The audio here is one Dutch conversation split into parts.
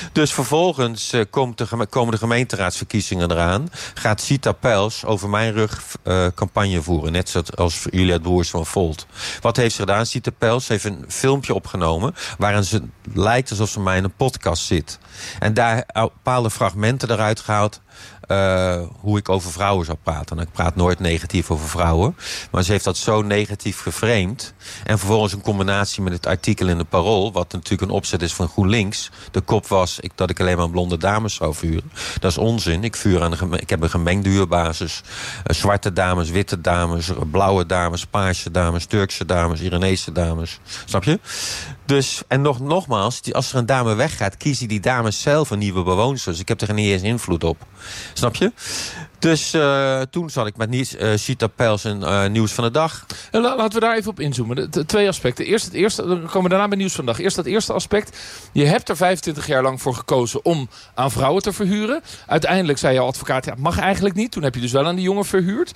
Dus vervolgens komen de gemeenteraadsverkiezingen eraan. Gaat Sita Pels over mijn rug campagne voeren. Net zoals Julia Broers van Volt. Wat heeft ze gedaan? Sita Pels heeft een filmpje opgenomen waarin ze lijkt alsof ze mij in een podcast zit. En daar bepaalde fragmenten eruit gehaald. Hoe ik over vrouwen zou praten. En ik praat nooit negatief over vrouwen. Maar ze heeft dat zo negatief geframed. En vervolgens een combinatie met het artikel in de Parool. Wat natuurlijk een opzet is van GroenLinks. De kop was dat ik alleen maar blonde dames zou vuren. Dat is onzin. Ik heb een gemengde huurbasis. Zwarte dames, witte dames, blauwe dames, paarse dames, Turkse dames, Iranese dames. Snap je? Dus, en nogmaals, als er een dame weggaat, kiezen die dames zelf een nieuwe bewoners. Ik heb er niet eens invloed op. Snap je? Dus toen zat ik met Sita Pels en Nieuws van de Dag. Laten we daar even op inzoomen. Twee aspecten. Eerst het eerste, dan komen we daarna bij Nieuws van de Dag. Eerst dat eerste aspect. Je hebt er 25 jaar lang voor gekozen om aan vrouwen te verhuren. Uiteindelijk zei jouw advocaat, ja, mag eigenlijk niet. Toen heb je dus wel aan die jongen verhuurd.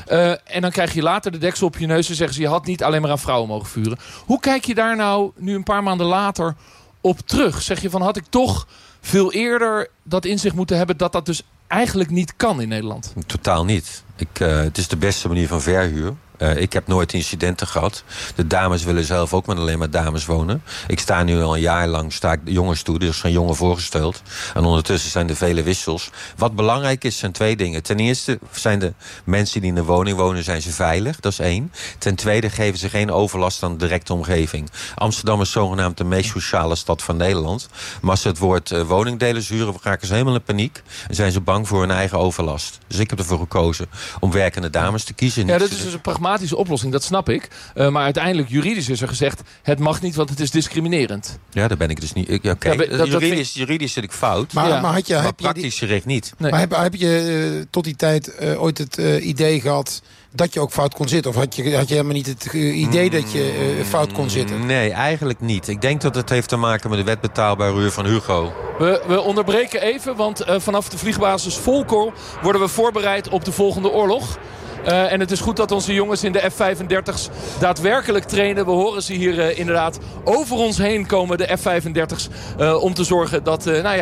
En dan krijg je later de deksel op je neus en zeggen ze, je had niet alleen maar aan vrouwen mogen verhuren. Hoe kijk je daar nou nu een paar maanden later op terug? Zeg je van, had ik toch veel eerder dat inzicht moeten hebben dat dat dus eigenlijk niet kan in Nederland? Totaal niet. Het is de beste manier van verhuur. Ik heb nooit incidenten gehad. De dames willen zelf ook met alleen maar dames wonen. Ik sta nu al een jaar lang de jongens toe. Er zijn jongen voorgesteld. En ondertussen zijn er vele wissels. Wat belangrijk is, zijn twee dingen. Ten eerste zijn de mensen die in de woning wonen, zijn ze veilig. Dat is één. Ten tweede geven ze geen overlast aan de directe omgeving. Amsterdam is zogenaamd de meest sociale stad van Nederland. Maar als ze het woord woningdelen huren, raken ze helemaal in paniek. En zijn ze bang voor hun eigen overlast. Dus ik heb ervoor gekozen om werkende dames te kiezen. Ja, dat is dus een pragmatische oplossing, dat snap ik. Maar uiteindelijk, juridisch is er gezegd, het mag niet, want het is discriminerend. Ja, daar ben ik dus niet. Juridisch zit ik fout. Maar praktisch gericht niet. Nee. Maar heb je tot die tijd ooit het idee gehad dat je ook fout kon zitten? Of had je helemaal niet het idee dat je fout kon zitten? Nee, eigenlijk niet. Ik denk dat het heeft te maken met de wet betaalbare huur van Hugo. We onderbreken even, want vanaf de vliegbasis Volkel worden we voorbereid op de volgende oorlog. En het is goed dat onze jongens in de F-35's daadwerkelijk trainen. We horen ze hier inderdaad over ons heen komen, de F-35's. Om te zorgen dat,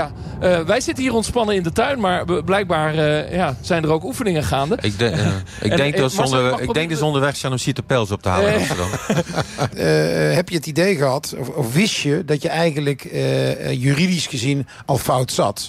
wij zitten hier ontspannen in de tuin. Maar blijkbaar zijn er ook oefeningen gaande. Ik denk dat ze onderweg zijn om Sita Pels op te halen in Amsterdam. Heb je het idee gehad, of wist je dat je eigenlijk juridisch gezien al fout zat?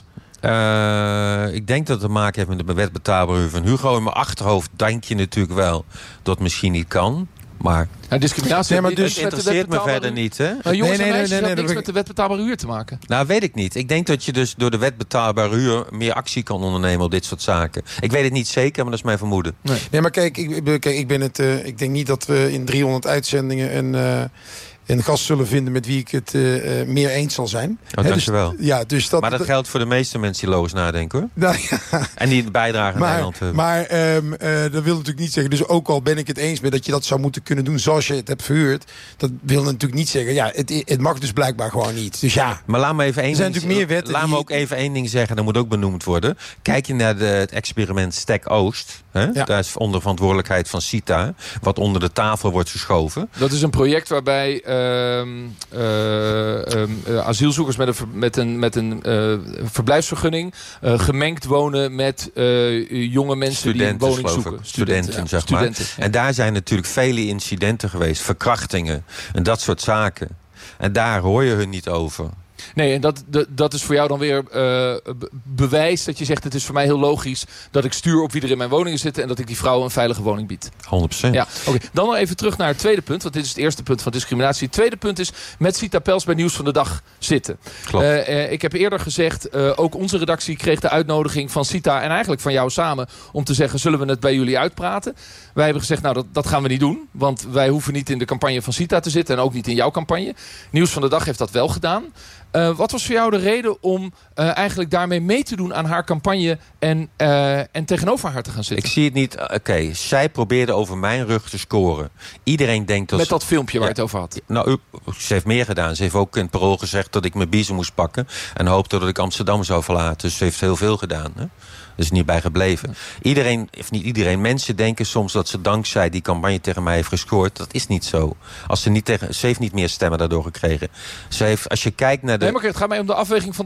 Ik denk dat het te maken heeft met de wet betaalbare huur van Hugo. In mijn achterhoofd denk je natuurlijk wel dat het misschien niet kan. Maar discriminatie het interesseert me verder niet. Hè? Jongens en meisjes heeft niks met de wet betaalbare huur te maken. Nou, weet ik niet. Ik denk dat je dus door de wet betaalbare huur meer actie kan ondernemen op dit soort zaken. Ik weet het niet zeker, maar dat is mijn vermoeden. Nee, maar kijk, ik denk niet dat we in 300 uitzendingen een gast zullen vinden met wie ik het meer eens zal zijn. Dankjewel. Dus maar dat geldt voor de meeste mensen die logisch nadenken, hoor. Nou, ja. En die bijdragen aan Nederland hebben. Maar dat wil natuurlijk niet zeggen. Dus ook al ben ik het eens met dat je dat zou moeten kunnen doen zoals je het hebt verhuurd. Dat wil natuurlijk niet zeggen. Ja, het mag dus blijkbaar gewoon niet. Dus ja. Maar laat me even ook even één ding zeggen. Dat moet ook benoemd worden. Kijk je naar het experiment Stek Oost. Hè? Ja. Daar is onder verantwoordelijkheid van Sita. Wat onder de tafel wordt geschoven. Dat is een project waarbij asielzoekers met een verblijfsvergunning gemengd wonen met jonge mensen studenten, die een woning zoeken. Studenten, zeg maar. En daar zijn natuurlijk vele incidenten geweest. Verkrachtingen en dat soort zaken. En daar hoor je hun niet over. Nee, en dat is voor jou dan weer bewijs dat je zegt, het is voor mij heel logisch dat ik stuur op wie er in mijn woningen zitten en dat ik die vrouwen een veilige woning bied. 100%. Ja, oké. Dan nog even terug naar het tweede punt, want dit is het eerste punt van discriminatie. Het tweede punt is met Sita Pels bij Nieuws van de Dag zitten. Klopt. Ik heb eerder gezegd, ook onze redactie kreeg de uitnodiging van Sita en eigenlijk van jou samen om te zeggen, zullen we het bij jullie uitpraten? Wij hebben gezegd, nou dat gaan we niet doen, want wij hoeven niet in de campagne van Sita te zitten en ook niet in jouw campagne. Nieuws van de Dag heeft dat wel gedaan. Wat was voor jou de reden om eigenlijk daarmee mee te doen aan haar campagne en tegenover haar te gaan zitten? Ik zie het niet. Oké, zij probeerde over mijn rug te scoren. Iedereen denkt dat met dat filmpje waar je het over had. Nou, ze heeft meer gedaan. Ze heeft ook in het Parool gezegd dat ik mijn biezen moest pakken en hoopte dat ik Amsterdam zou verlaten. Dus ze heeft heel veel gedaan. Hè? Er is niet bij gebleven. Iedereen, of niet iedereen, mensen denken soms dat ze dankzij die campagne tegen mij heeft gescoord. Dat is niet zo. Ze heeft niet meer stemmen daardoor gekregen. Als je kijkt naar de... Nee, maar het gaat mij om de afweging van